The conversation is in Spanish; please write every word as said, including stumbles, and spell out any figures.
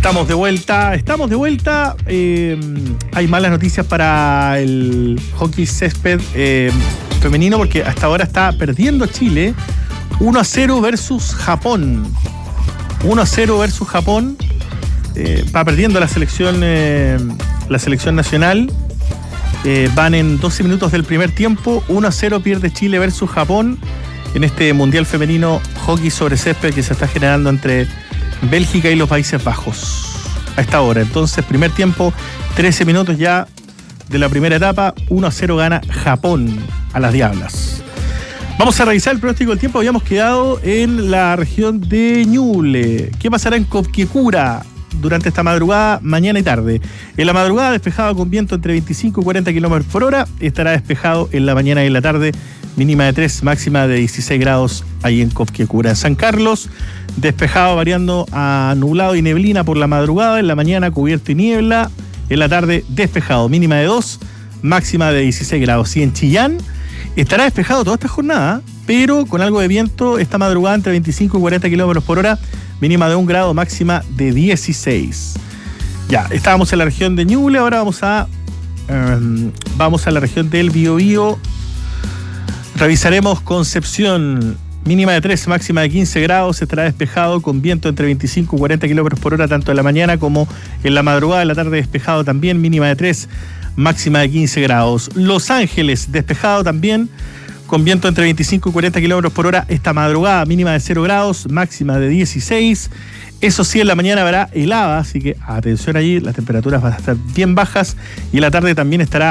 Estamos de vuelta, estamos de vuelta. Eh, hay malas noticias para el hockey césped eh, femenino porque hasta ahora está perdiendo Chile uno a cero versus Japón. uno a cero versus Japón. Eh, va perdiendo la selección, eh, la selección nacional. Eh, van en doce minutos del primer tiempo. uno a cero pierde Chile versus Japón en este Mundial Femenino Hockey sobre Césped que se está generando entre Bélgica y los Países Bajos a esta hora. Entonces, primer tiempo, trece minutos ya de la primera etapa, uno a cero gana Japón a las Diablas. Vamos a revisar el pronóstico del tiempo. Habíamos quedado en la región de Ñuble. ¿Qué pasará en Copquecura durante esta madrugada, mañana y tarde? En la madrugada, despejado con viento entre veinticinco y cuarenta kilómetros por hora. Estará despejado en la mañana y en la tarde, mínima de tres, máxima de dieciséis grados ahí en Copquecura. En San Carlos, despejado variando a nublado y neblina por la madrugada, en la mañana cubierto y niebla, en la tarde despejado, mínima de dos, máxima de dieciséis grados. Y en Chillán estará despejado toda esta jornada, pero con algo de viento esta madrugada entre veinticinco y cuarenta kilómetros por hora, mínima de un grado, máxima de dieciséis. Ya, estábamos en la región de Ñuble, ahora vamos a um, vamos a la región del Biobío. Revisaremos Concepción, mínima de tres, máxima de quince grados, estará despejado con viento entre veinticinco y cuarenta kilómetros por hora, tanto en la mañana como en la madrugada, en la tarde despejado también, mínima de tres, máxima de quince grados. Los Ángeles, despejado también, con viento entre veinticinco y cuarenta kilómetros por hora esta madrugada, mínima de cero grados, máxima de dieciséis. Eso sí, en la mañana habrá helada, así que atención allí, las temperaturas van a estar bien bajas y en la tarde también estará